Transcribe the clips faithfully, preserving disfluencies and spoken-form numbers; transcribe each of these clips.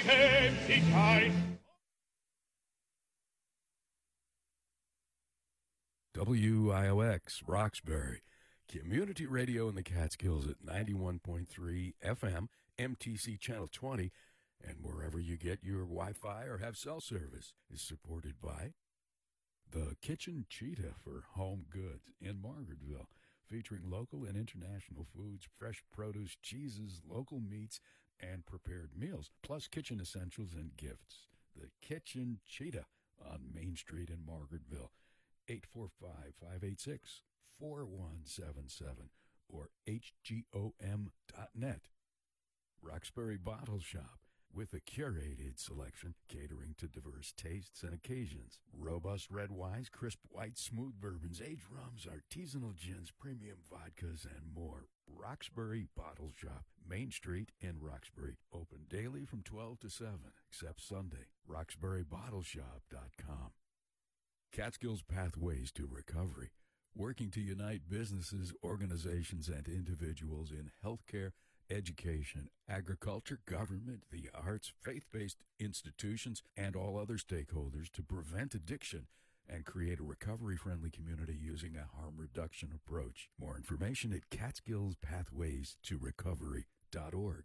tempi c'hai. W I O X, Roxbury, community radio in the Catskills at ninety-one point three F M, M T C Channel twenty, and wherever you get your Wi-Fi or have cell service, is supported by the Kitchen Cheetah for Home Goods in Margaretville, featuring local and international foods, fresh produce, cheeses, local meats, and prepared meals, plus kitchen essentials and gifts. The Kitchen Cheetah on Main Street in Margaretville, eight four five, five eight six, four one seven seven or H G O M dot net. Roxbury Bottle Shop, with a curated selection catering to diverse tastes and occasions. Robust red wines, crisp white, smooth bourbons, aged rums, artisanal gins, premium vodkas, and more. Roxbury Bottle Shop, Main Street in Roxbury. Open daily from twelve to seven, except Sunday. Roxbury Bottle Shop dot com. Catskills Pathways to Recovery, working to unite businesses, organizations, and individuals in healthcare, education, agriculture, government, the arts, faith-based institutions, and all other stakeholders to prevent addiction and create a recovery-friendly community using a harm reduction approach. More information at catskills pathways to recovery dot org.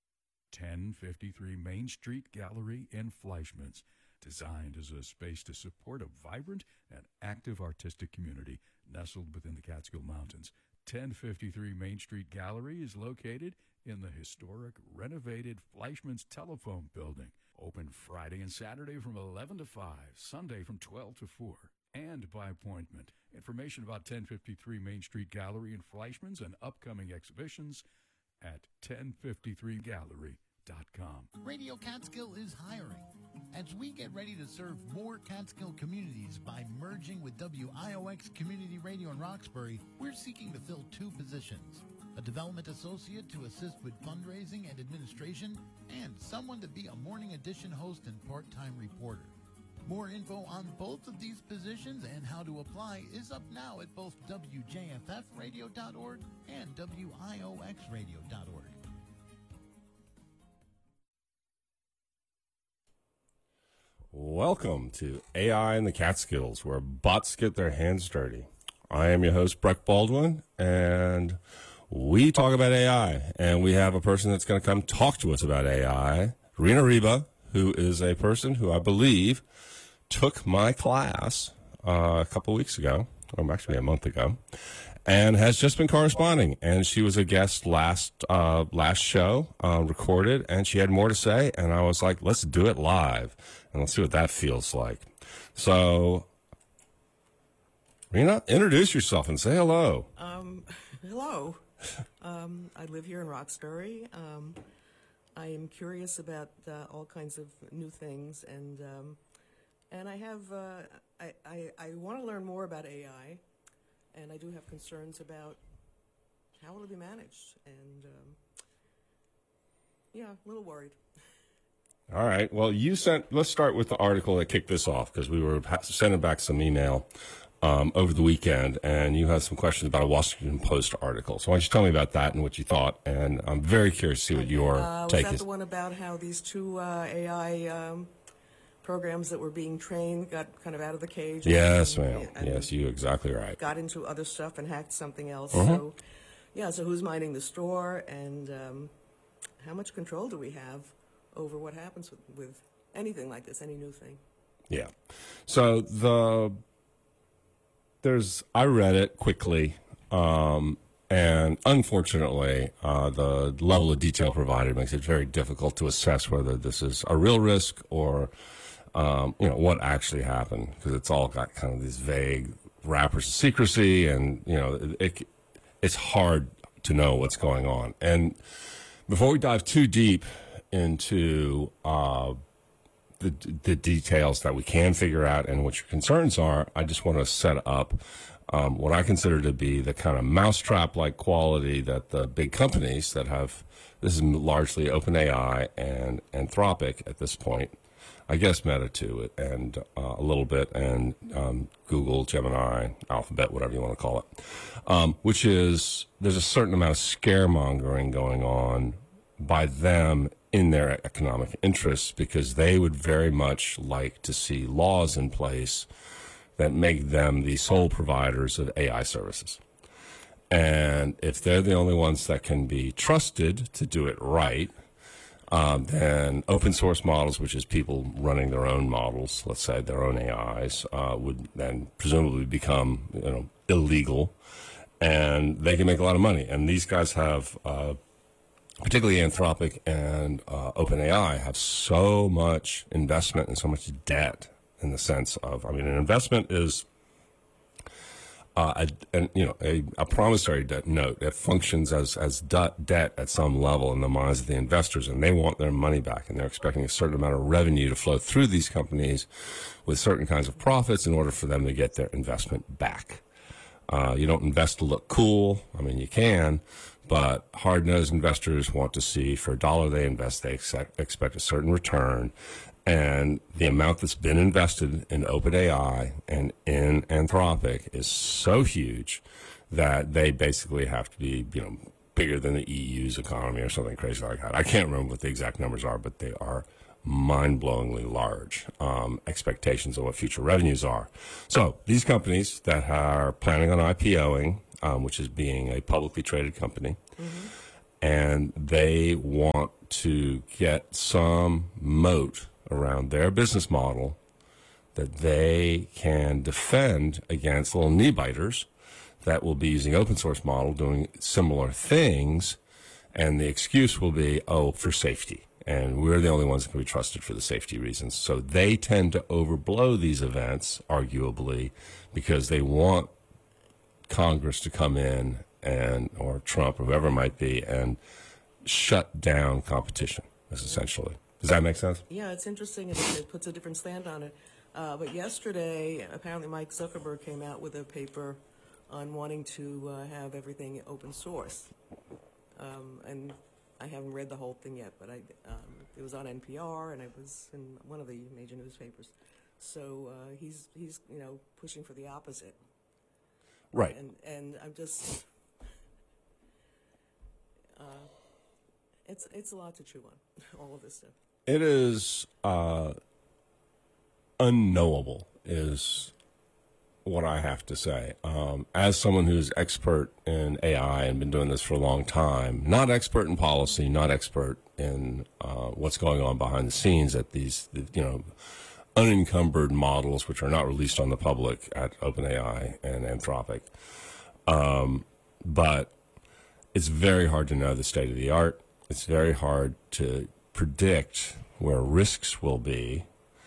ten fifty-three Main Street Gallery in Fleischmann's, designed as a space to support a vibrant and active artistic community nestled within the Catskill Mountains. ten fifty-three Main Street Gallery is located in the historic, renovated Fleischmann's Telephone Building. Open Friday and Saturday from eleven to five, Sunday from twelve to four, and by appointment. Information about ten fifty-three Main Street Gallery in Fleischmann's and upcoming exhibitions at ten fifty-three gallery dot com. Radio Catskill is hiring. As we get ready to serve more Catskill communities by merging with W I O X Community Radio in Roxbury, we're seeking to fill two positions: a development associate to assist with fundraising and administration, and someone to be a morning edition host and part-time reporter. More info on both of these positions and how to apply is up now at both W J F F radio dot org and W I O X radio dot org. Welcome to A I in the Catskills, where bots get their hands dirty. I am your host, Breck Baldwin, and we talk about A I, and we have a person that's going to come talk to us about A I, Rena Reba, who is a person who I believe took my class uh, a couple weeks ago, or actually a month ago, and has just been corresponding. And she was a guest last uh, last show, uh, recorded, and she had more to say, and I was like, let's do it live, and let's see what that feels like. So, Rena, introduce yourself and say hello. Um, hello. um, I live here in Roxbury. Um, I am curious about uh, all kinds of new things, and um, and I have uh, I, I, I want to learn more about A I, and I do have concerns about how will it be managed, and um, yeah, a little worried. All right. Well, you sent, let's start with the article that kicked this off, because we were sending back some email um, over the weekend, and you had some questions about a Washington Post article. So why don't you tell me about that and what you thought? And I'm very curious to see what your uh, take was that is. the one about how these two uh, A I um, programs that were being trained got kind of out of the cage? Yes, and, ma'am. and Yes, you're exactly right. Got into other stuff and hacked something else. Uh-huh. So, yeah, so who's minding the store, and um, how much control do we have over what happens with, with anything like this, any new thing? Yeah. So the there's I read it quickly, um, and unfortunately, uh, the level of detail provided makes it very difficult to assess whether this is a real risk or um, you know what actually happened, because it's all got kind of these vague wrappers of secrecy, and you know it, it it's hard to know what's going on. And before we dive too deep into uh, the the details that we can figure out and what your concerns are, I just want to set up um, what I consider to be the kind of mousetrap-like quality that the big companies that have, this is largely OpenAI and Anthropic at this point, I guess Meta too, and uh, a little bit, and um, Google, Gemini, Alphabet, whatever you want to call it, um, which is there's a certain amount of scaremongering going on by them in their economic interests, because they would very much like to see laws in place that make them the sole providers of A I services. And if they're the only ones that can be trusted to do it right, um, then open source models, which is people running their own models, let's say their own A Is, uh, would then presumably become, you know, illegal, and they can make a lot of money. And these guys have, uh, particularly Anthropic and uh, OpenAI, have so much investment and so much debt, in the sense of, I mean, an investment is uh, a, a, you know, a, a promissory debt note that functions as, as debt, debt at some level in the minds of the investors, and they want their money back, and they're expecting a certain amount of revenue to flow through these companies with certain kinds of profits in order for them to get their investment back. Uh, you don't invest to look cool. I mean, you can, but hard-nosed investors want to see, for a dollar they invest, they expect, expect a certain return. And the amount that's been invested in OpenAI and in Anthropic is so huge that they basically have to be, you know, bigger than the E U's economy or something crazy like that. I can't remember what the exact numbers are, but they are mind-blowingly large um, expectations of what future revenues are. So these companies that are planning on IPOing, um, which is being a publicly traded company, mm-hmm. and they want to get some moat around their business model that they can defend against little knee biters that will be using open source model doing similar things, and the excuse will be, oh, for safety, and we're the only ones that can be trusted for the safety reasons. So they tend to overblow these events, arguably, because they want Congress to come in and, or Trump, or whoever it might be, and shut down competition, essentially. Does that make sense? Yeah, it's interesting. It, it puts a different slant on it. Uh, but yesterday, apparently Mike Zuckerberg came out with a paper on wanting to uh, have everything open source. Um, and I haven't read the whole thing yet, but I, um, it was on N P R, and it was in one of the major newspapers. So uh, he's, he's, you know, pushing for the opposite. Right. And, and I'm just... Uh, it's, it's a lot to chew on, all of this stuff. It is uh, unknowable, is what I have to say. Um, as someone who's expert in A I and been doing this for a long time, not expert in policy, not expert in uh, what's going on behind the scenes at these, you know, unencumbered models, which are not released on the public at OpenAI and Anthropic. Um, but it's very hard to know the state of the art. It's very hard to predict where risks will be.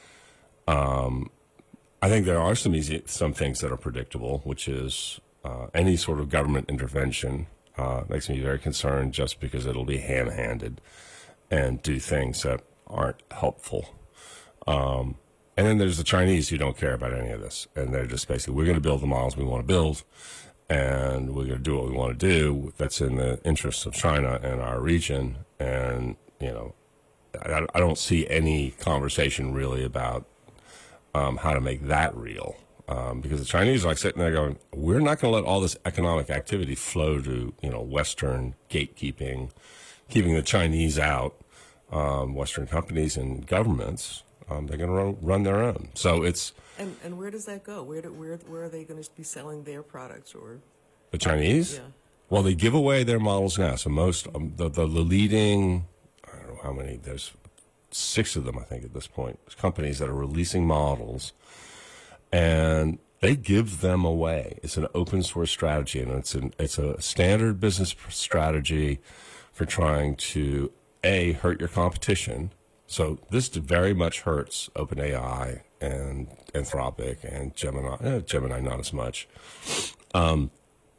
Um, I think there are some easy, some things that are predictable, which is uh, any sort of government intervention uh, makes me very concerned, just because it'll be ham-handed and do things that aren't helpful. Um, and then there's the Chinese who don't care about any of this, and they're just basically, we're going to build the models we want to build, and we're going to do what we want to do that's in the interests of China and our region. And, you know, I, I don't see any conversation really about um, how to make that real. Um, because the Chinese are like sitting there going, we're not going to let all this economic activity flow to, you know, Western gatekeeping, keeping the Chinese out, um, Western companies and governments. Um, they're going to run, run their own. So it's... And, and where does that go? Where, do, where, where are they going to be selling their products? Or the Chinese? Yeah. Well, they give away their models now. So most, um, the, the, the leading, I don't know how many, there's six of them, I think, at this point, companies that are releasing models, and they give them away. It's an open source strategy, and it's an, it's a standard business strategy for trying to, A, hurt your competition. So this very much hurts OpenAI and Anthropic and Gemini. Eh, Gemini, not as much. Um,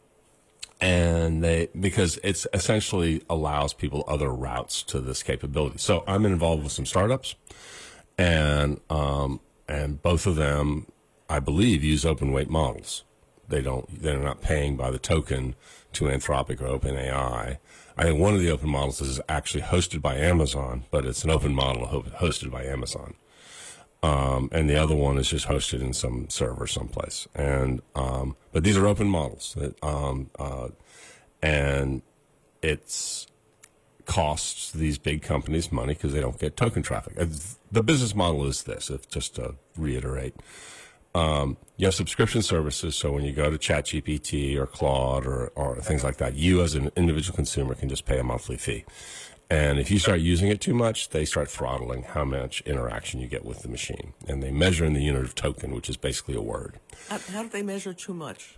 and they, because it's essentially allows people other routes to this capability. So I'm involved with some startups, and um, and both of them, I believe, use open weight models. They don't, they're not paying by the token to Anthropic or OpenAI. I think one of the open models is actually hosted by Amazon, but it's an open model ho- hosted by Amazon. Um, and the other one is just hosted in some server someplace. And um, but these are open models, that, um, uh, and it's costs these big companies money because they don't get token traffic. Uh, The business model is this, if, just to reiterate. Um, you have subscription services, so when you go to ChatGPT or Claude or, or things like that, you as an individual consumer can just pay a monthly fee. And if you start using it too much, they start throttling how much interaction you get with the machine. And they measure in the unit of token, which is basically a word. How, how do they measure too much?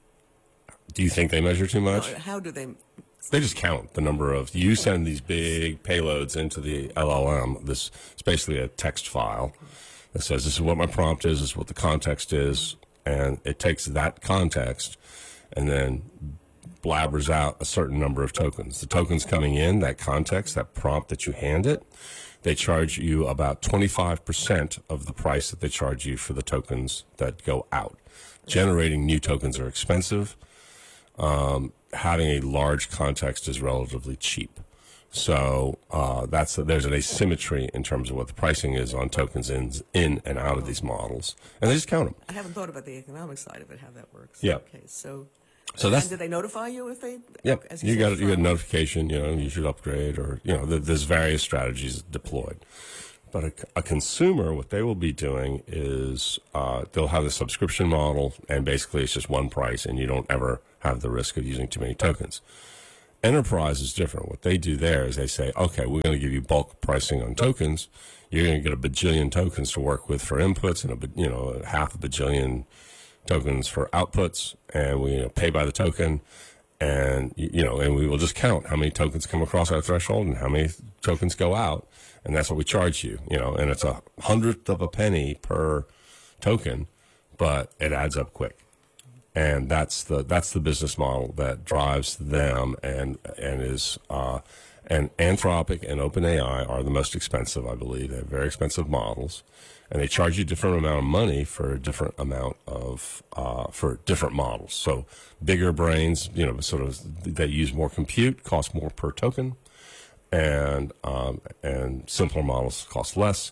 Do you think they measure too much? No, how do they? They just count the number of, you send these big payloads into the L L M. This it's basically a text file that says this is what my prompt is, this is what the context is, and it takes that context and then blabbers out a certain number of tokens. The tokens coming in, that context, that prompt that you hand it, they charge you about twenty-five percent of the price that they charge you for the tokens that go out. Generating new tokens are expensive. Um, having a large context is relatively cheap. So uh, that's there's an asymmetry in terms of what the pricing is on tokens in, in and out of these models. And they just count them. I haven't thought about the economic side of it, how that works. Yeah. Okay, so... So that's, and do they notify you if they? Yep. As You said, got you get a from- notification. You know, you should upgrade, or you know, there, there's various strategies deployed. But a, a consumer, what they will be doing is uh, they'll have the subscription model, and basically it's just one price, and you don't ever have the risk of using too many tokens. Enterprise is different. What they do there is they say, okay, we're going to give you bulk pricing on tokens. You're going to get a bajillion tokens to work with for inputs, and a ba- you know half a bajillion tokens for outputs, and we you know, pay by the token, and you know, and we will just count how many tokens come across our threshold and how many tokens go out, and that's what we charge you, you know, and it's a hundredth of a penny per token, but it adds up quick, and that's the that's the business model that drives them, and and is uh, and Anthropic and OpenAI are the most expensive, I believe. They have very expensive models. And they charge you a different amount of money for a different amount of, uh, for different models. So bigger brains, you know, sort of, they use more compute, cost more per token. And, um, and simpler models cost less.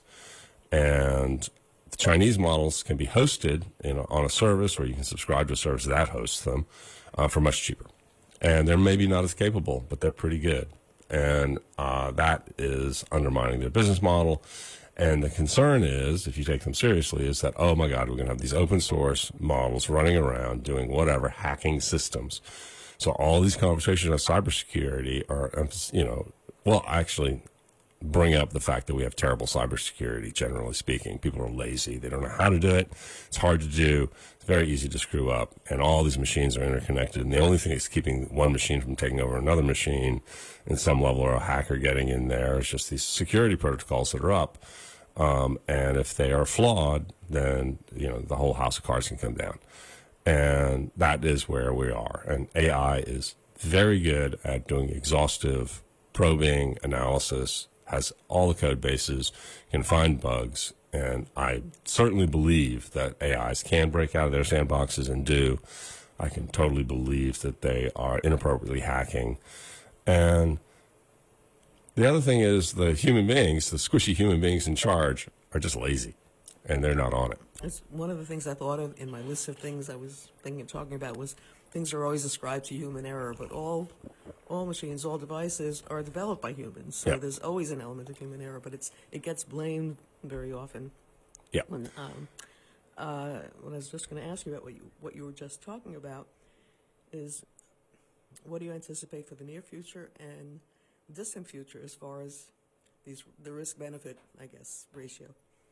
And the Chinese models can be hosted in a, on a service, or you can subscribe to a service that hosts them, uh, for much cheaper. And they're maybe not as capable, but they're pretty good. And, uh, that is undermining their business model. And the concern is, if you take them seriously, is that, oh my God, we're going to have these open source models running around doing whatever, hacking systems. So all these conversations about cybersecurity are, you know, well, actually bring up the fact that we have terrible cybersecurity, generally speaking. People are lazy. They don't know how to do it. It's hard to do. It's very easy to screw up. And all these machines are interconnected. And the only thing that's keeping one machine from taking over another machine in some level, or a hacker getting in there, is just these security protocols that are up. Um, and if they are flawed, then, you know, the whole house of cards can come down. And that is where we are. And A I is very good at doing exhaustive probing analysis, has all the code bases, can find bugs. And I certainly believe that A Is can break out of their sandboxes and do. I can totally believe that they are inappropriately hacking. And the other thing is the human beings, the squishy human beings in charge, are just lazy, and they're not on it. It's one of the things I thought of in my list of things I was thinking of talking about was things are always ascribed to human error, but all all machines, all devices are developed by humans, so Yep. there's always an element of human error, but it's it gets blamed very often. Yeah. When, um, uh, what I was just going to ask you about what you what you were just talking about is what do you anticipate for the near future and distant future as far as these the risk benefit, I guess, ratio?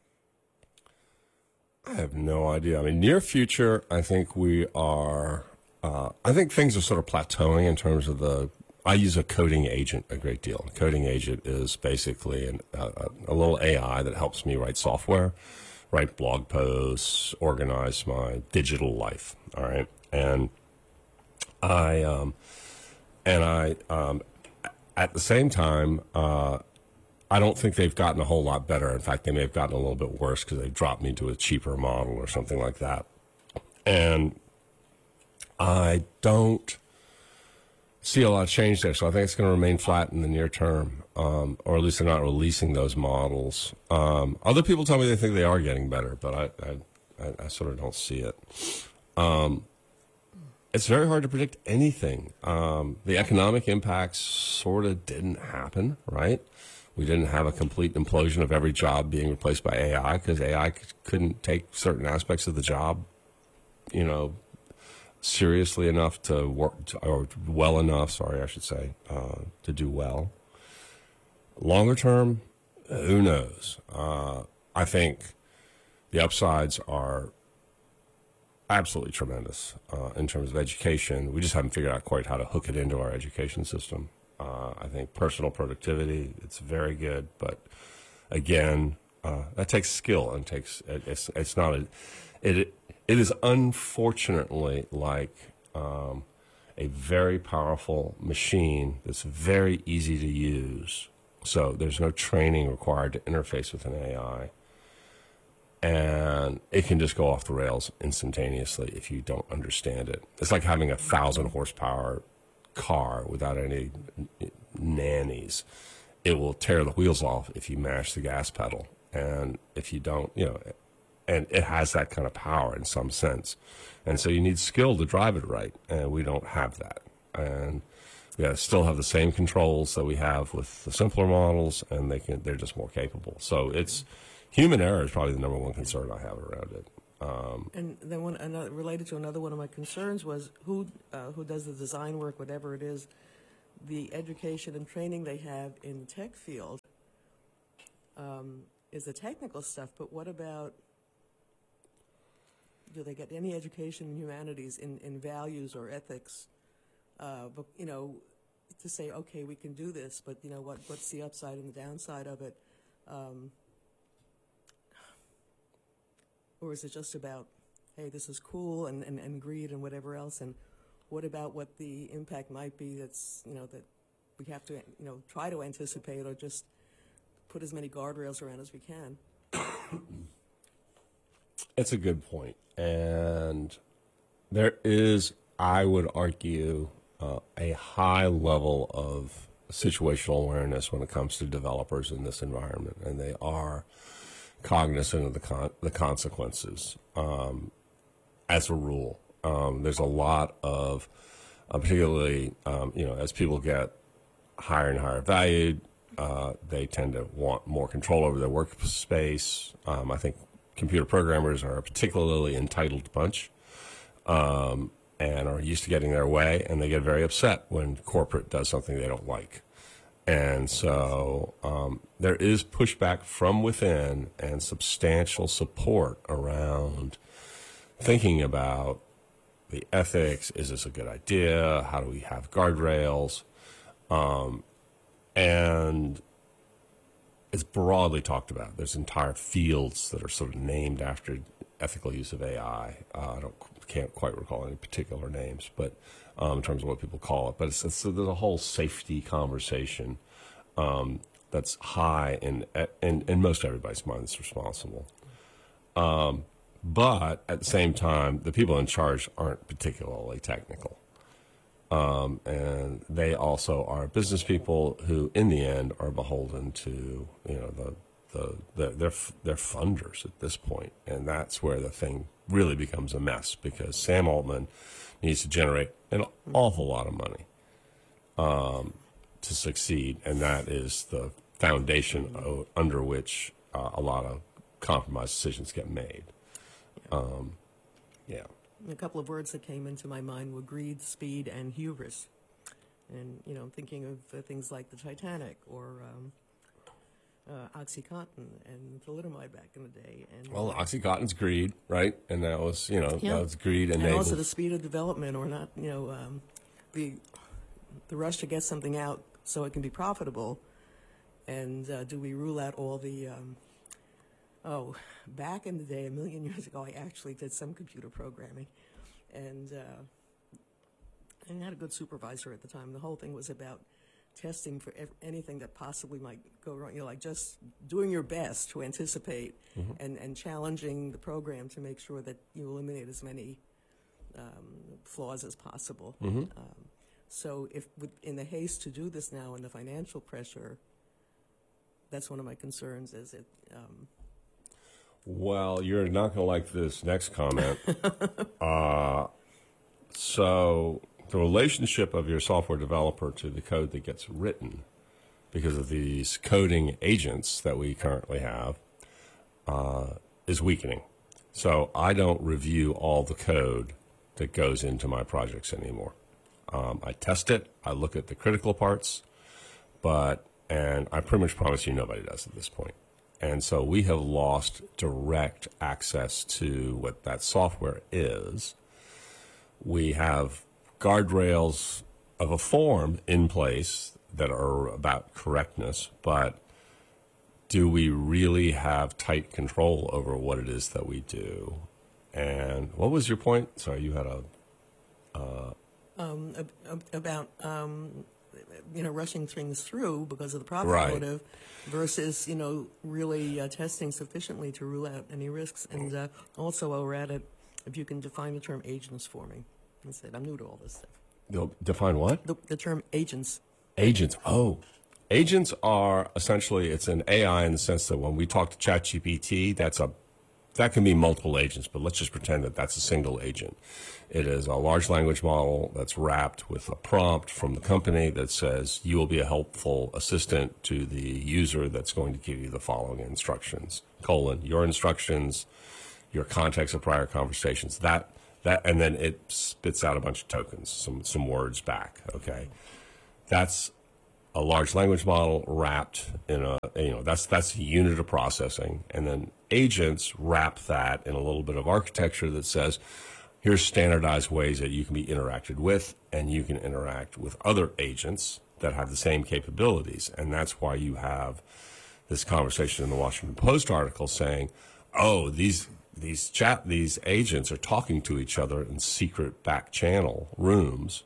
I have no idea. I mean, near future, I think we are, uh, I think things are sort of plateauing in terms of the, I use a coding agent a great deal. A coding agent is basically an, uh, a little A I that helps me write software, write blog posts, organize my digital life. All right. And I, um, and I, um, at the same time, uh, I don't think they've gotten a whole lot better. In fact, they may have gotten a little bit worse because they've dropped me to a cheaper model or something like that. And I don't see a lot of change there. So I think it's going to remain flat in the near term, um, or at least they're not releasing those models. Um, other people tell me they think they are getting better, but I, I, I, I sort of don't see it. Um, it's very hard to predict anything. Um, the economic impacts sort of didn't happen, right? We didn't have a complete implosion of every job being replaced by A I because A I c- couldn't take certain aspects of the job, you know, seriously enough to work, to, or well enough, sorry, I should say, uh, to do well. Longer term, who knows? Uh, I think the upsides are absolutely tremendous uh, in terms of education. We just haven't figured out quite how to hook it into our education system. Uh, I think personal productivity, it's very good, but again, uh, that takes skill and takes, it, it's, it's not a, it, it is unfortunately like um, a very powerful machine that's very easy to use. So there's no training required to interface with an A I. And it can just go off the rails instantaneously if you don't understand it. It's like having a thousand horsepower car without any nannies. It will tear the wheels off if you mash the gas pedal. And if you don't, you know, and it has that kind of power in some sense. And so you need skill to drive it right. And we don't have that. And we gotta still have the same controls that we have with the simpler models, and they can, they're just more capable. So it's, human error is probably the number one concern I have around it. Um, and then one another, related to another one of my concerns was who uh, who does the design work, whatever it is, the education and training they have in the tech field um, is the technical stuff, but what about, do they get any education in humanities, in, in values or ethics? Uh, but, you know, to say, okay, we can do this, but, you know, what what's the upside and the downside of it? Um, Or is it just about, hey, this is cool and, and, and greed and whatever else? And what about what the impact might be that's, you know, that we have to, you know, try to anticipate or just put as many guardrails around as we can? It's a good point. And there is, I would argue, uh, a high level of situational awareness when it comes to developers in this environment. And they are cognizant of the con- the consequences um, as a rule. Um, there's a lot of, uh, particularly, um, you know, as people get higher and higher valued, uh, they tend to want more control over their workspace. Um, I think computer programmers are a particularly entitled bunch um, and are used to getting their way, and they get very upset when corporate does something they don't like. And so um, there is pushback from within and substantial support around thinking about the ethics. Is this a good idea? How do we have guardrails? Um, and it's broadly talked about. There's entire fields that are sort of named after ethical use of A I. Uh, I don't can't quite recall any particular names, but um, in terms of what people call it. But it's, it's, there's a whole safety conversation um, that's high in, in in most everybody's mind that's responsible. Um, but at the same time, the people in charge aren't particularly technical. Um, and they also are business people who, in the end, are beholden to, you know, the, the, the they're, they're funders at this point. And that's where the thing really becomes a mess, because Sam Altman needs to generate an awful lot of money um, to succeed. And that is the foundation o- under which uh, a lot of compromise decisions get made. Um, yeah. A couple of words that came into my mind were greed, speed, and hubris. And, you know, I'm thinking of uh, things like the Titanic or um, uh, OxyContin and thalidomide back in the day. And Well, OxyContin's greed, right? And that was, you know, Yeah. that was greed and enabled. also the speed of development, or not, you know, um, the the rush to get something out so it can be profitable. And uh, do we rule out all the, um, oh, back in the day, a million years ago, I actually did some computer programming. And, uh, and I had a good supervisor at the time. The whole thing was about testing for ev- anything that possibly might go wrong, you know, like just doing your best to anticipate Mm-hmm. and, and challenging the program to make sure that you eliminate as many um, flaws as possible. Mm-hmm. Um, so if with, in the haste to do this now and the financial pressure, that's one of my concerns, is it um, Well, you're not going to like this next comment. uh, so the relationship of your software developer to the code that gets written, because of these coding agents that we currently have, uh, is weakening. So I don't review all the code that goes into my projects anymore. Um, I test it, I look at the critical parts, but, and I pretty much promise you nobody does at this point. And so we have lost direct access to what that software is. We have guardrails of a form in place that are about correctness, but do we really have tight control over what it is that we do? And what was your point? Sorry, you had a... Uh, um, ab- about, um, you know, rushing things through because of the profit Right. motive versus, you know, really uh, testing sufficiently to rule out any risks. And uh, also, while we're at it, if you can define the term agents for me. I said, I'm new to all this stuff. you'll define what? The, the term agents. Agents. Oh, agents are essentially, it's an A I in the sense that when we talk to ChatGPT, that's a that can be multiple agents, but let's just pretend that that's a single agent. It is a large language model that's wrapped with a prompt from the company that says you will be a helpful assistant to the user that's going to give you the following instructions, colon, your instructions, your context of prior conversations, that, that, and then it spits out a bunch of tokens, some, some words back, okay? That's a large language model wrapped in a, you know, that's that's a unit of processing. And then agents wrap that in a little bit of architecture that says, here's standardized ways that you can be interacted with, and you can interact with other agents that have the same capabilities. And that's why you have this conversation in the Washington Post article saying, oh, these these chat these agents are talking to each other in secret back channel rooms,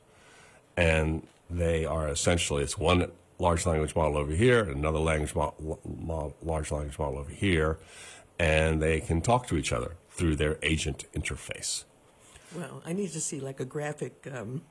and they are essentially, it's one large language model over here, and another language mo- mo- large language model over here, and they can talk to each other through their agent interface. Well, I need to see like a graphic. Um,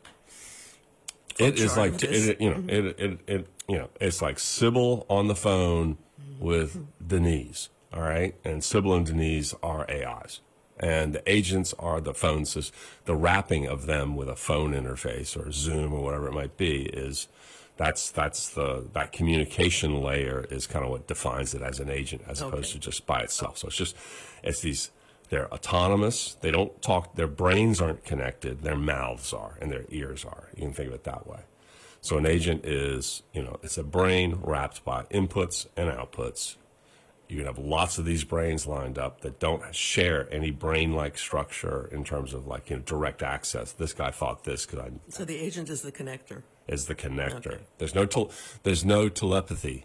It is chart like, of t- this. it, you know, it, it, it, you know, it's like Sybil on the phone with Denise, all right? And Sybil and Denise are A Is. And the agents are the phone system. The wrapping of them with a phone interface or Zoom or whatever it might be is that's that's the that communication layer is kind of what defines it as an agent as opposed Okay. to just by itself. So it's just it's these they're autonomous. They don't talk. Their brains aren't connected. Their mouths are and their ears are. You can think of it that way. So an agent is you know it's a brain wrapped by inputs and outputs. You can have lots of these brains lined up that don't share any brain-like structure in terms of like you know direct access. This guy thought this because I so the agent is the connector. is the connector. Okay. There's no tel- there's no telepathy,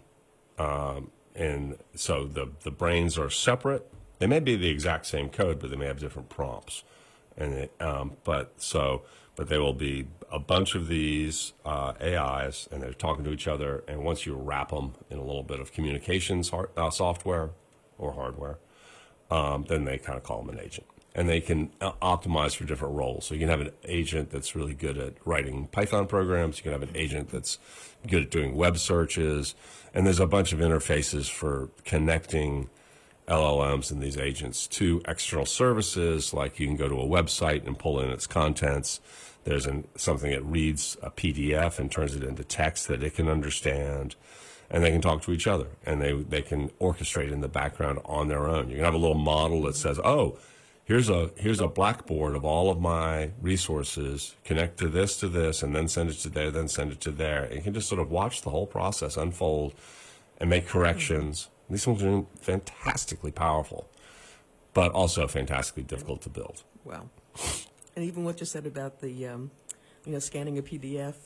um, and so the the brains are separate. They may be the exact same code, but they may have different prompts. And it, um, but so but there will be a bunch of these uh, A Is, and they're talking to each other. And once you wrap them in a little bit of communications hard, uh, software or hardware, um, then they kind of call them an agent. And they can uh, optimize for different roles. So you can have an agent that's really good at writing Python programs. You can have an agent that's good at doing web searches. And there's a bunch of interfaces for connecting L L Ms and these agents to external services. Like you can go to a website and pull in its contents. There's an, something that reads a P D F and turns it into text that it can understand. And they can talk to each other. And they, they can orchestrate in the background on their own. You can have a little model that says, oh, Here's a here's a blackboard of all of my resources. Connect to this to this, and then send it to there, then send it to there. And you can just sort of watch the whole process unfold and make corrections. These things are fantastically powerful, but also fantastically difficult to build. Wow. And even what you said about the, um, you know, scanning a P D F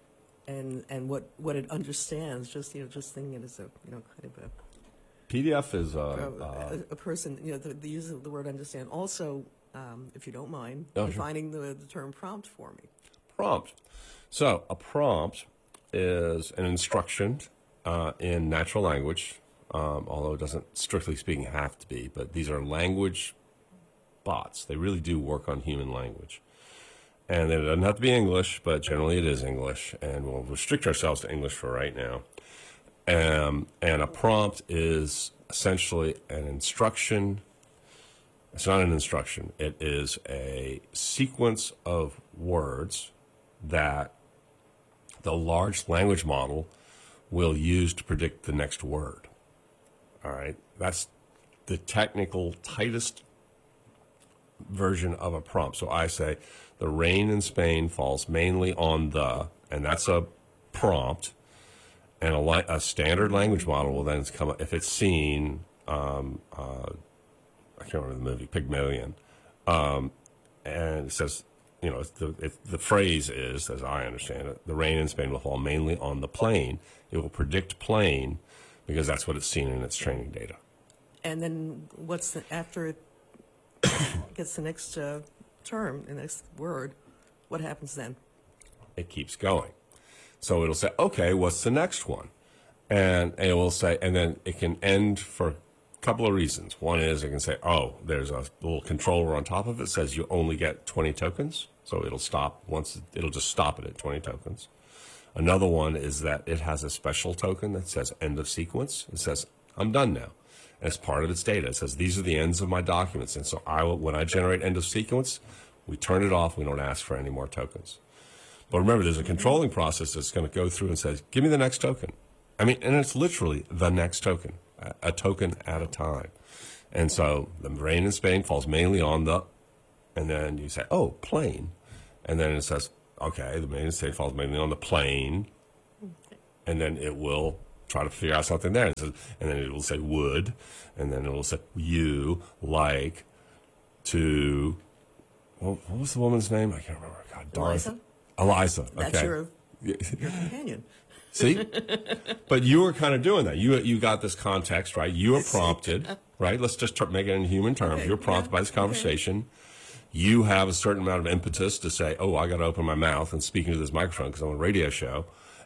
and and what, what it understands, just, you know, just thinking it as a, you know, kind of a, P D F is uh, a, uh, a, a person, you know, the, the use of the word understand. Also, um, if you don't mind, Oh, sure. defining the, the term prompt for me. prompt. So a prompt is an instruction uh, in natural language, um, although it doesn't strictly speaking have to be. But these are language bots. They really do work on human language. And it doesn't have to be English, but generally it is English. And we'll restrict ourselves to English for right now. Um, and a prompt is essentially an instruction It's not an instruction. It is a sequence of words that the large language model will use to predict the next word. All right? That's the technical, tightest version of a prompt. So I say, the rain in Spain falls mainly on the, and that's a prompt. And a, li- a standard language model will then come up, if it's seen, um, uh, I can't remember the movie, Pygmalion, um, and it says, you know, the, if the phrase is, as I understand it, the rain in Spain will fall mainly on the plain. It will predict plain because that's what it's seen in its training data. And then what's the, after it gets the next uh, term, the next word, what happens then? It keeps going. So it'll say, okay, what's the next one? And it will say, and then it can end for a couple of reasons. One is it can say, oh, there's a little controller on top of it that says you only get twenty tokens. So it'll stop once, it'll just stop it at twenty tokens. Another one is that it has a special token that says end of sequence. It says, I'm done now. And it's part of its data. It says, these are the ends of my documents. And so I will, when I generate end of sequence, we turn it off. We don't ask for any more tokens. But remember, there's a controlling process that's going to go through and says, give me the next token. I mean, and it's literally the next token, a, a token at a time. And so the rain in Spain falls mainly on the, and then you say, oh, plain. And then it says, okay, the rain in Spain falls mainly on the plain. And then it will try to figure out something there. And, says, and then it will say would, and then it will say you like to, well, what was the woman's name? I can't remember. God, Dorothy. Eliza? Eliza. Okay. That's your, your companion. See? But you were kind of doing that. You you got this context, right? You were prompted, right? Let's just tr- make it in human terms. Okay, You're prompted yeah, by this conversation. Okay. You have a certain amount of impetus to say, oh, I got to open my mouth and speak into this microphone because I'm on a radio show.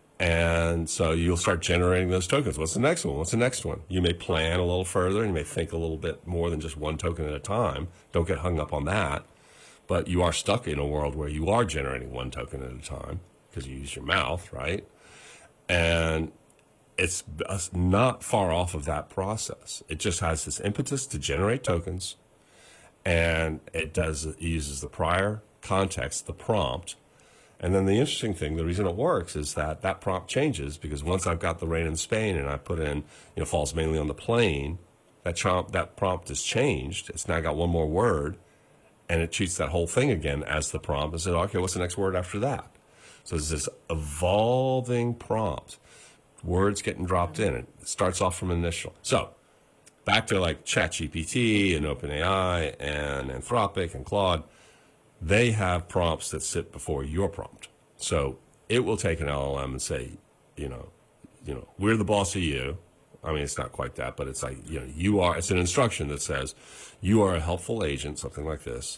And so you'll start generating those tokens. What's the next one? What's the next one? You may plan a little further, and you may think a little bit more than just one token at a time. Don't get hung up on that. But you are stuck in a world where you are generating one token at a time because you use your mouth, right? And it's not far off of that process. It just has this impetus to generate tokens, and it does it uses the prior context, the prompt. And then the interesting thing, the reason it works is that that prompt changes because once I've got the rain in Spain and I put in, you know, falls mainly on the plain, that, chomp, that prompt is changed. It's now got one more word. And it treats that whole thing again as the prompt and says, okay, what's the next word after that? So it's this evolving prompt. Words getting dropped in. It starts off from initial. So back to like ChatGPT and OpenAI and Anthropic and Claude, they have prompts that sit before your prompt. So it will take an L L M and say, you know, you know, we're the boss of you. I mean, it's not quite that, but it's like, you know, you are, it's an instruction that says you are a helpful agent, something like this.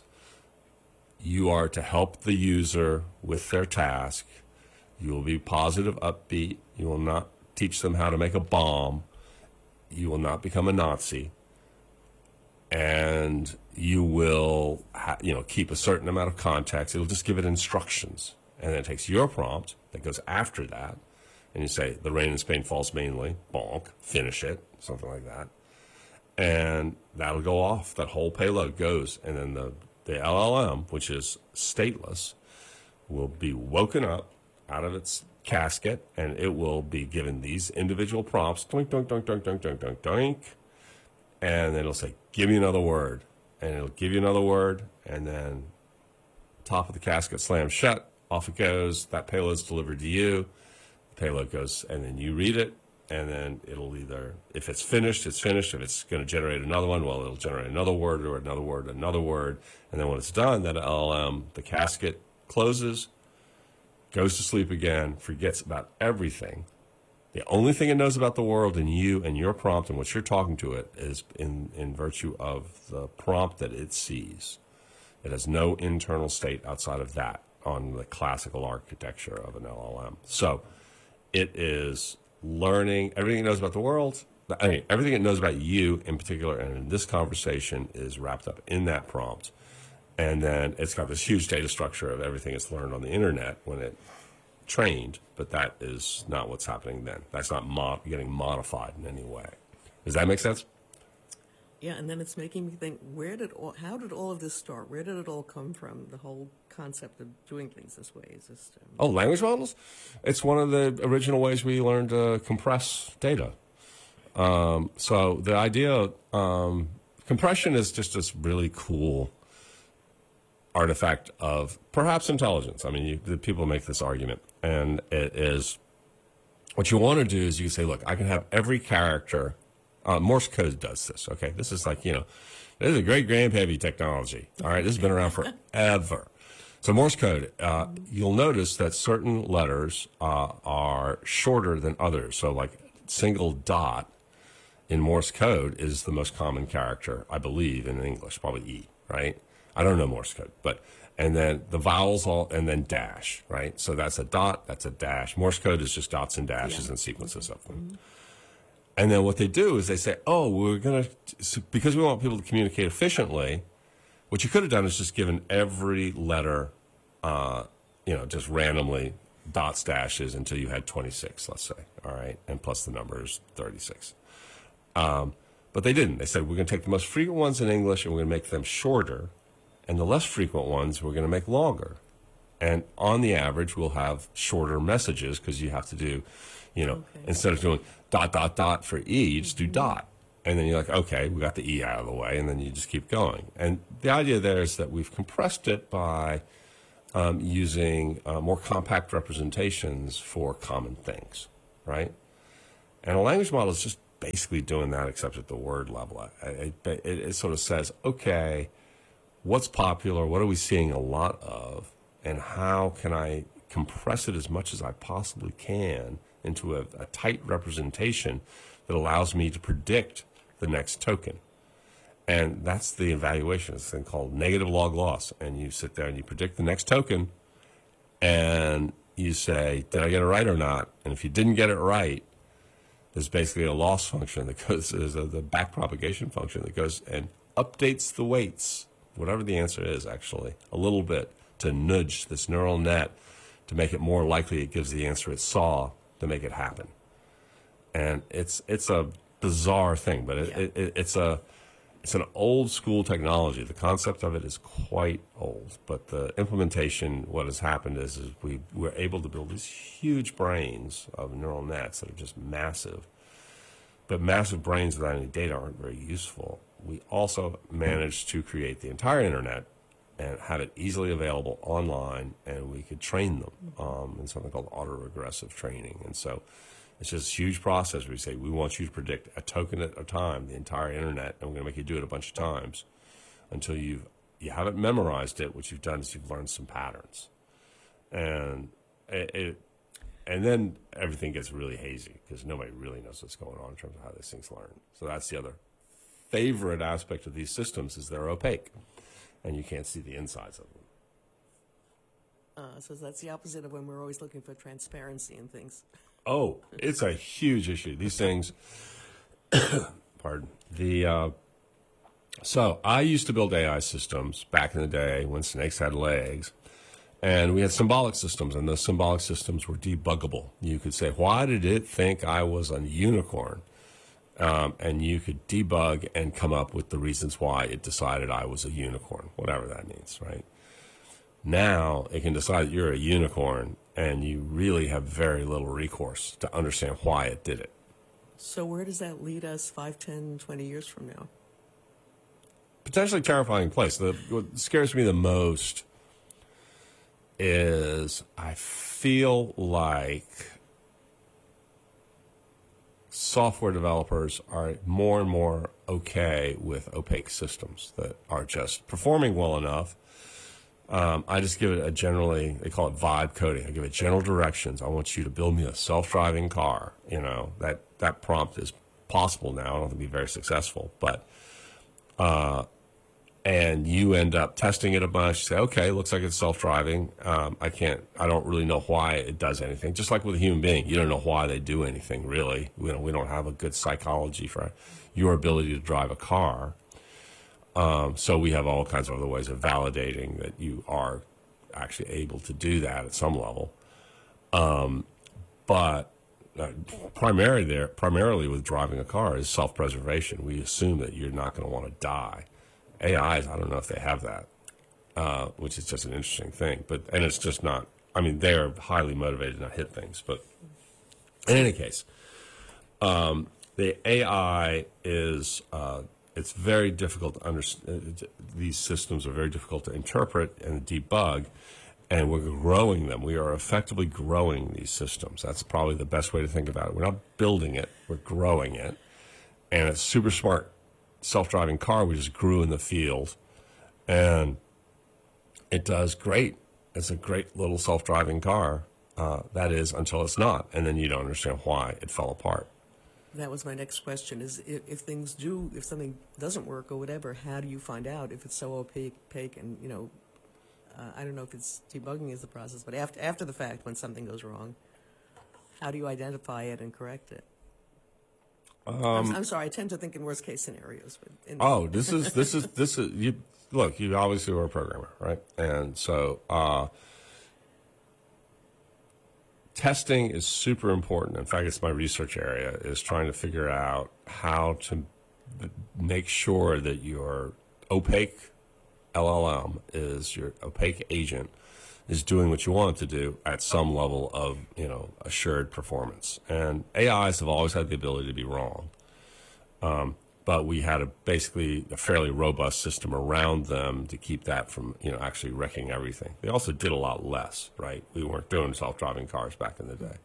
You are to help the user with their task. You will be positive, upbeat. You will not teach them how to make a bomb. You will not become a Nazi. And you will, ha- you know, keep a certain amount of context. It'll just give it instructions. And then it takes your prompt that goes after that. And you say, the rain in Spain falls mainly, bonk, finish it, something like that. And that'll go off. That whole payload goes. And then the, the L L M, which is stateless, will be woken up out of its casket, and it will be given these individual prompts, doink, doink, doink, doink, doink, doink, doink, doink. And then it'll say, give me another word. And it'll give you another word, and then top of the casket slams shut, off it goes. That payload's delivered to you. Payload goes, and then you read it, and then it'll either, if it's finished, it's finished. If it's going to generate another one, well, it'll generate another word or another word, another word. And then when it's done, that L L M, the casket closes, goes to sleep again, forgets about everything. The only thing it knows about the world and you and your prompt and what you're talking to it is in, in virtue of the prompt that it sees. It has no internal state outside of that on the classical architecture of an L L M. So it is learning everything it knows about the world. I mean, everything it knows about you in particular, and in this conversation, is wrapped up in that prompt. And then it's got this huge data structure of everything it's learned on the internet when it trained, but that is not what's happening then. That's not mod- getting modified in any way. Does that make sense? Yeah, and then it's making me think, where did all, how did all of this start? Where did it all come from? The whole concept of doing things this way is just. Um, Oh, language models? It's one of the original ways we learned to compress data. Um, so the idea, um, compression is just this really cool artifact of perhaps intelligence. I mean, you, the people make this argument, and it is what you want to do is you say, look, I can have every character. Uh, Morse code does this. Okay, this is like, you know, this is a great grandpappy technology. All right, this has been around forever. So Morse code, uh, you'll notice that certain letters uh, are shorter than others. So like single dot in Morse code is the most common character, I believe, in English, probably E, right? I don't know Morse code, but, and then the vowels all, and then dash, right? So that's a dot, that's a dash. Morse code is just dots and dashes Yeah. and sequences of them. Mm-hmm. And then what they do is they say, oh, we're going to, because we want people to communicate efficiently, what you could have done is just given every letter, uh, you know, just randomly dots, dashes until you had twenty-six, let's say, all right? And plus the number is thirty-six. Um, but they didn't. They said, we're going to take the most frequent ones in English and we're going to make them shorter, and the less frequent ones we're going to make longer. And on the average, we'll have shorter messages because you have to do, you know, Okay. instead of doing dot, dot, dot for E, you just do dot. And then you're like, okay, we got the E out of the way, and then you just keep going. And the idea there is that we've compressed it by um, using uh, more compact representations for common things, right? And a language model is just basically doing that, except at the word level. It, it, it sort of says, okay, what's popular, what are we seeing a lot of, and how can I compress it as much as I possibly can into a, a tight representation that allows me to predict the next token. And that's the evaluation. It's a thing called negative log loss. And you sit there and you predict the next token, and you say, did I get it right or not? And if you didn't get it right, there's basically a loss function that goes, there's a, the back propagation function that goes and updates the weights, whatever the answer is actually, a little bit to nudge this neural net to make it more likely it gives the answer it saw to make it happen. And it's it's a bizarre thing, but it, Yeah. it, it, it's a it's an old school technology. The concept of it is quite old, but the implementation, what has happened is, is we we're able to build these huge brains of neural nets that are just massive. But massive brains without any data aren't very useful. We also managed to create the entire internet and have it easily available online, and we could train them um, in something called autoregressive training. And so it's just a huge process where we say, we want you to predict a token at a time, the entire internet, and we're going to make you do it a bunch of times until you've, you haven't memorized it. What you've done is you've learned some patterns. And it, it and then everything gets really hazy because nobody really knows what's going on in terms of how these things learn. So that's the other favorite aspect of these systems is they're opaque, and you can't see the insides of them. Uh, so that's the opposite of when we're always looking for transparency in things. Oh, it's a huge issue. These things, pardon, the, uh, so I used to build A I systems back in the day when snakes had legs, and we had symbolic systems, and those symbolic systems were debuggable. You could say, why did it think I was a unicorn? Um, and you could debug and come up with the reasons why it decided I was a unicorn, whatever that means, right? Now it can decide that you're a unicorn, and you really have very little recourse to understand why it did it. So where does that lead us five, ten, twenty years from now? Potentially terrifying place. The, what scares me the most is I feel like software developers are more and more okay with opaque systems that are just performing well enough. Um, I just give it a generally, they call it vibe coding. I give it general directions. I want you to build me a self-driving car. You know, that, that prompt is possible now. I don't think it'll be very successful, but, uh, and you end up testing it a bunch. You say, okay, looks like it's self-driving. Um, I can't, I don't really know why it does anything. Just like with a human being, you don't know why they do anything, really. We don't, we don't have a good psychology for your ability to drive a car. Um, so we have all kinds of other ways of validating that you are actually able to do that at some level. Um, but uh, primarily there, primarily with driving a car is self-preservation. We assume that you're not going to want to die. A Is, I don't know if they have that, uh, which is just an interesting thing. But and it's just not. I mean, they are highly motivated to not hit things. But in any case, um, the A I is uh, it's very difficult to understand. These systems are very difficult to interpret and debug. And we're growing them. We are effectively growing these systems. That's probably the best way to think about it. We're not building it, we're growing it. And it's a super smart self-driving car we just grew in the field. And it does great. It's a great little self-driving car. Uh, that is, until it's not. And then you don't understand why it fell apart. That was my next question, is if, if things do, if something doesn't work or whatever, how do you find out if it's so opaque, opaque and, you know, Uh, I don't know if it's debugging is the process, but after after the fact, when something goes wrong, how do you identify it and correct it? Um, I'm, I'm sorry, I tend to think in worst case scenarios. But in oh, this is this is this is you. Look, you obviously were a programmer, right? And so uh, testing is super important. In fact, it's my research area, is trying to figure out how to make sure that your opaque L L M is your opaque agent is doing what you want it to do at some level of, you know, assured performance. And A Is have always had the ability to be wrong. Um, but we had a basically a fairly robust system around them to keep that from, you know, actually wrecking everything. They also did a lot less, right? We weren't doing self-driving cars back in the day.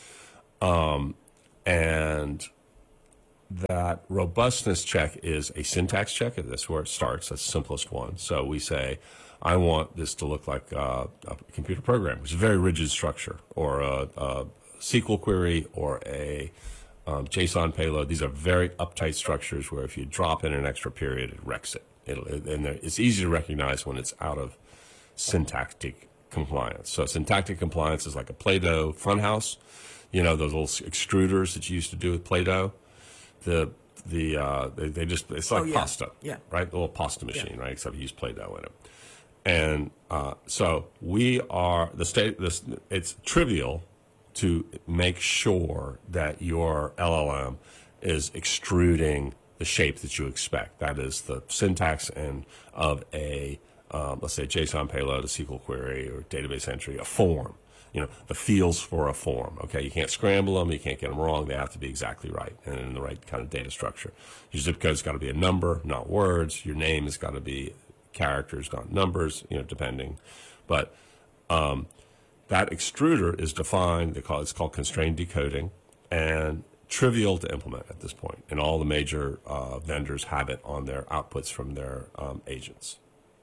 Um, and that robustness check is a syntax check. That's where it starts. That's the simplest one. So we say, I want this to look like a, a computer program, which is a very rigid structure, or a, a S Q L query, or a um, JSON payload. These are very uptight structures where if you drop in an extra period, it wrecks it. It'll, it and it's easy to recognize when it's out of syntactic compliance. So syntactic compliance is like a Play-Doh funhouse. You know, those little extruders that you used to do with Play-Doh. The the uh, they, they just it's like oh, yeah. pasta, yeah, right? The little pasta machine, yeah. right? Except you use Play-Doh in it. And uh, so we are the state. This it's trivial to make sure that your L L M is extruding the shape that you expect. That is the syntax and of a um, let's say JSON payload, a S Q L query, or database entry, a form. You know, the fields for a form, okay? You can't scramble them, you can't get them wrong, they have to be exactly right and in the right kind of data structure. Your zip code's got to be a number, not words. Your name has got to be characters, not numbers, you know, depending. But um, that extruder is defined, they call, it's called constrained decoding, and trivial to implement at this point. And all the major uh, vendors have it on their outputs from their um, agents.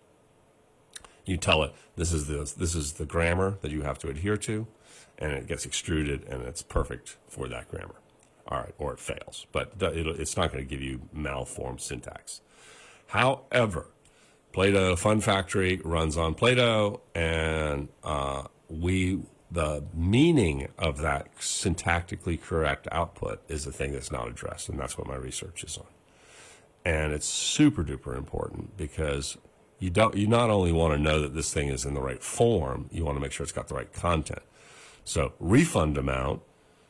You tell it this is the this is the grammar that you have to adhere to, and it gets extruded, and it's perfect for that grammar. All right, or it fails, but it'll, it's not going to give you malformed syntax. However, Play-Doh Fun Factory runs on Play-Doh, and uh, we the meaning of that syntactically correct output is the thing that's not addressed, and that's what my research is on. And it's super duper important because You don't. You not only want to know that this thing is in the right form, you want to make sure it's got the right content. So refund amount,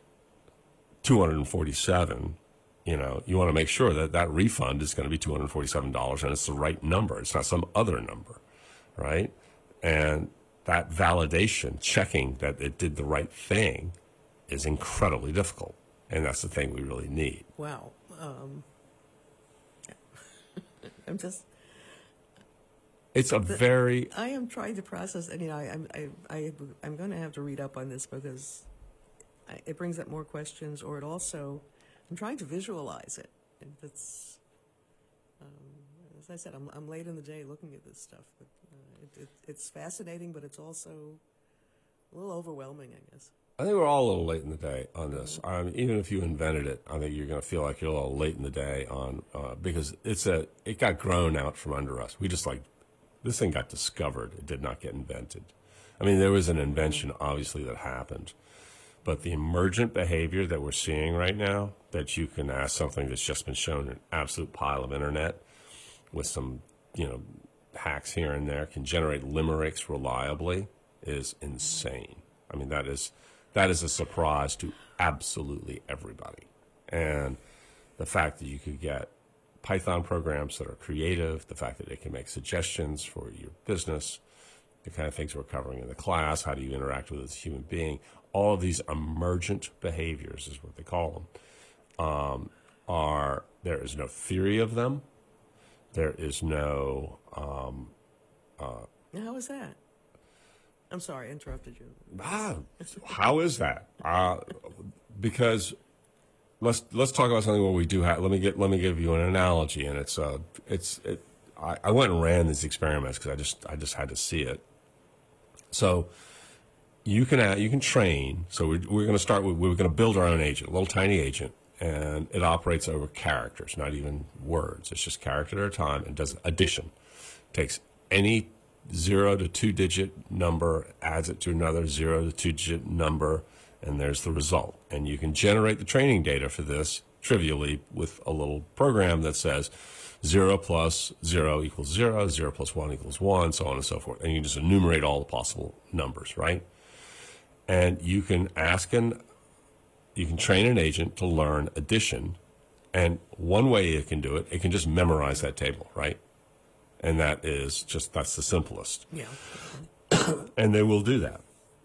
two hundred forty-seven. You know, you want to make sure that that refund is going to be two hundred forty-seven dollars and it's the right number. It's not some other number, right? And that validation, checking that it did the right thing, is incredibly difficult, and that's the thing we really need. Wow. Um, I'm just. It's a the, very. I am trying to process, and you know, I, I'm I, I I'm going to have to read up on this because I, it brings up more questions, or it also I'm trying to visualize it. And that's um, as I said, I'm I'm late in the day looking at this stuff, but uh, it, it, it's fascinating, but it's also a little overwhelming, I guess. I think we're all a little late in the day on this. I mean, even if you invented it, I think you're going to feel like you're a little late in the day on uh, because it's a it got grown out from under us. We just like. This thing got discovered. It did not get invented. I mean, there was an invention, obviously, that happened. But the emergent behavior that we're seeing right now, that you can ask something that's just been shown in an absolute pile of internet with some, you know, hacks here and there, can generate limericks reliably, is insane. I mean, that is that is a surprise to absolutely everybody. And the fact that you could get Python programs that are creative, the fact that they can make suggestions for your business, the kind of things we're covering in the class, how do you interact with a human being, all of these emergent behaviors is what they call them, um, are, there is no theory of them. There is no... Um, uh, How is that? I'm sorry, I interrupted you. Ah, how is that? Uh, because let's let's talk about something where we do have. Let me get let me give you an analogy, and it's uh it's it. I, I went and ran these experiments because I just I just had to see it. So you can add, you can train. So we're, we're going to start with we're going to build our own agent, a little tiny agent, and it operates over characters, not even words. It's just character at a time, and does addition. Takes any zero to two digit number, adds it to another zero to two digit number, and there's the result. And you can generate the training data for this trivially with a little program that says zero plus zero equals zero, zero plus one equals one, so on and so forth. And you can just enumerate all the possible numbers, right? And you can ask an, you can train an agent to learn addition. And one way it can do it, it can just memorize that table, right? And that is just, that's the simplest. Yeah. And they will do that.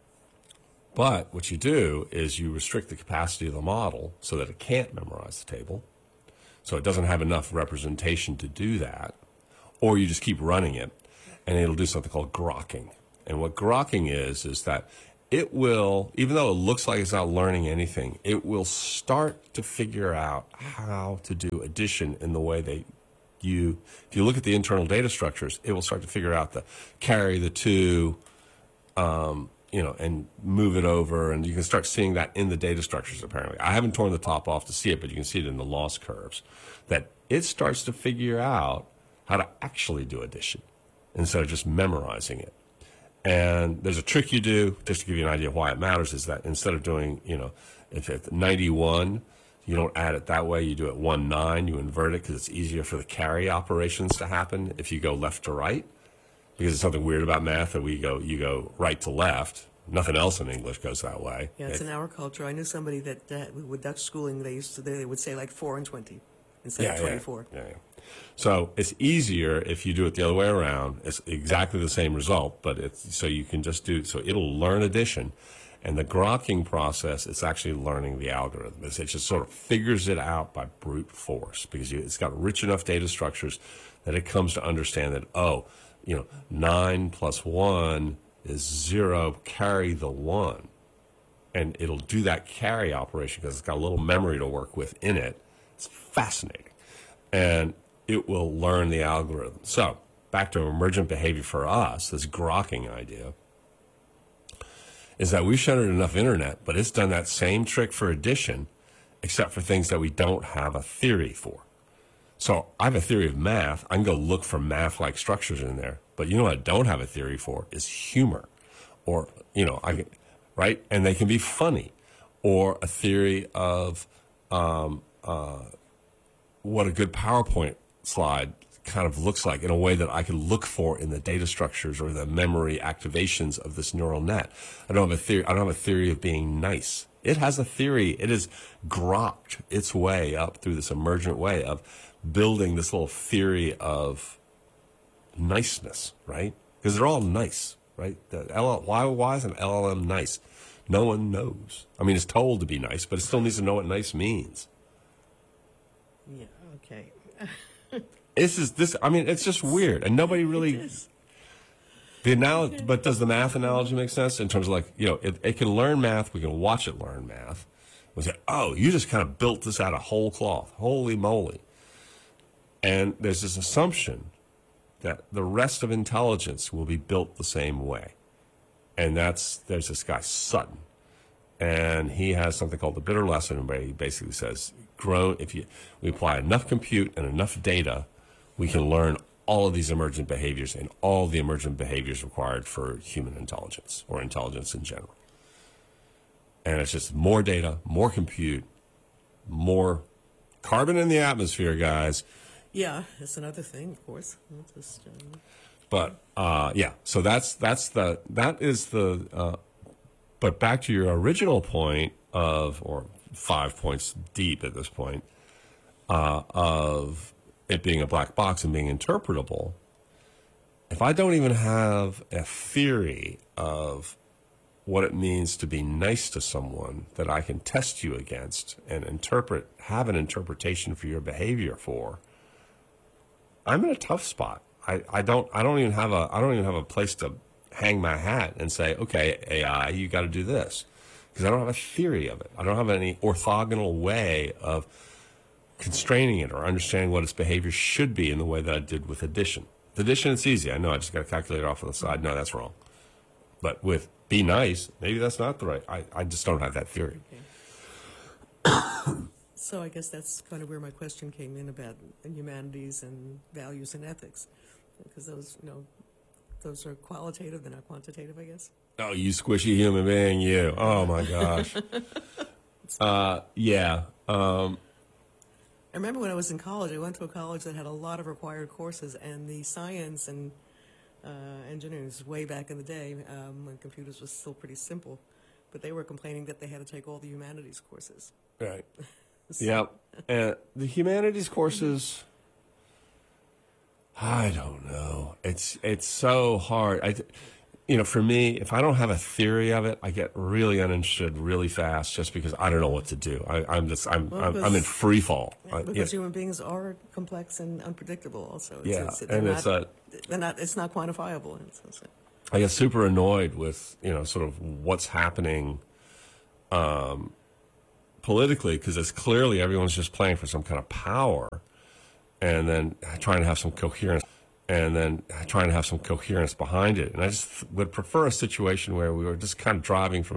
But what you do is you restrict the capacity of the model so that it can't memorize the table. So it doesn't have enough representation to do that. Or you just keep running it, and it'll do something called grokking. And what grokking is, is that it will, even though it looks like it's not learning anything, it will start to figure out how to do addition in the way they You, if you look at the internal data structures, it will start to figure out the carry the two, um, you know, and move it over, and you can start seeing that in the data structures. Apparently, I haven't torn the top off to see it, but you can see it in the loss curves. That it starts to figure out how to actually do addition instead of just memorizing it. And there's a trick you do, just to give you an idea of why it matters, is that instead of doing, you know, if it's ninety-one. You don't add it that way. You do it one nine. You invert it because it's easier for the carry operations to happen if you go left to right. Because it's something weird about math that we go, you go right to left. Nothing else in English goes that way. Yeah, it's it, in our culture. I knew somebody that uh, with Dutch schooling, they used to they would say like four and twenty instead yeah, of twenty-four. Yeah, yeah, yeah. So it's easier if you do it the other way around. It's exactly the same result, but it's so you can just do so. It'll learn addition. And the grokking process, it's actually learning the algorithm. It's, it just sort of figures it out by brute force because you, it's got rich enough data structures that it comes to understand that, oh, you know, nine plus one is zero, carry the one. And it'll do that carry operation because it's got a little memory to work with in it. It's fascinating. And it will learn the algorithm. So back to emergent behavior for us, this grokking idea, is that we've shown it enough internet, but it's done that same trick for addition, except for things that we don't have a theory for. So I have a theory of math. I can go look for math-like structures in there. But you know what I don't have a theory for is humor. Or, you know, I can, right? And they can be funny. Or a theory of um, uh, what a good PowerPoint slide kind of looks like in a way that I can look for in the data structures or the memory activations of this neural net. I don't have a theory. I don't have a theory of being nice. It has a theory. It has grokked its way up through this emergent way of building this little theory of niceness, right? Because they're all nice, right? The L L, why, why is an L L M nice? No one knows. I mean, it's told to be nice, but it still needs to know what nice means. Yeah, okay. This is this. I mean, it's just weird, and nobody really. The analogy, but does the math analogy make sense in terms of like you know it, it can learn math, we can watch it learn math. We say, oh, you just kind of built this out of whole cloth, holy moly! And there's this assumption that the rest of intelligence will be built the same way, and that's there's this guy Sutton, and he has something called the bitter lesson, where he basically says, grown if you we apply enough compute and enough data, we can learn all of these emergent behaviors and all the emergent behaviors required for human intelligence or intelligence in general. And it's just more data, more compute, more carbon in the atmosphere, guys. Yeah, that's another thing, of course. Just, um... But uh, yeah, so that's that's the that is the. Uh, but back to your original point of, or five points deep at this point, uh, of it being a black box and being interpretable, if I don't even have a theory of what it means to be nice to someone that I can test you against and interpret, have an interpretation for your behavior for, I'm in a tough spot. I, I don't I don't even have a I don't even have a place to hang my hat and say, okay, A I, you got to do this, because I don't have a theory of it. I don't have any orthogonal way of constraining it or understanding what its behavior should be in the way that I did with addition. With addition, it's easy. I know I just got a calculator off on the side. No, that's wrong. But with be nice, maybe that's not the right. I, I just don't have that theory. Okay. So I guess that's kind of where my question came in about humanities and values and ethics, because those, you know, those are qualitative, they're not quantitative, I guess. Oh, you squishy human being, you. Oh, my gosh. uh, yeah. Um, I remember when I was in college, I went to a college that had a lot of required courses, and the science and uh, engineering was way back in the day um, when computers was still pretty simple, but they were complaining that they had to take all the humanities courses. right. So- Yep. And the humanities courses, I don't know. It's it's so hard. I, you know, for me, if I don't have a theory of it, I get really uninterested really fast, just because I don't know what to do. I, I'm just I'm Well, I'm, I'm in because- free fall. I- Because yeah. human beings are complex and unpredictable. Also, it's, Yeah, it's, they're and not, it's a- they're not. It's not quantifiable. It's, it's, I get super annoyed with, you know, sort of what's happening um, politically, because it's clearly everyone's just playing for some kind of power, and then trying to have some coherence, and then trying to have some coherence behind it. And I just would prefer a situation where we were just kind of driving from